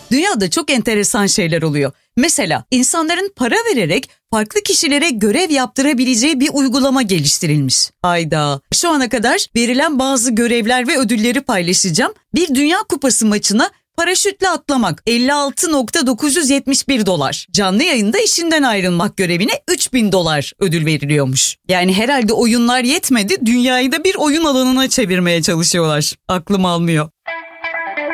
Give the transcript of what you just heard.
Dünyada çok enteresan şeyler oluyor. Mesela insanların para vererek farklı kişilere görev yaptırabileceği bir uygulama geliştirilmiş. Hayda. Şu ana kadar verilen bazı görevler ve ödülleri paylaşacağım. Bir Dünya Kupası maçına paraşütle atlamak $56.971. Canlı yayında işinden ayrılmak görevine $3.000 ödül veriliyormuş. Yani herhalde oyunlar yetmedi, dünyayı da bir oyun alanına çevirmeye çalışıyorlar. Aklım almıyor.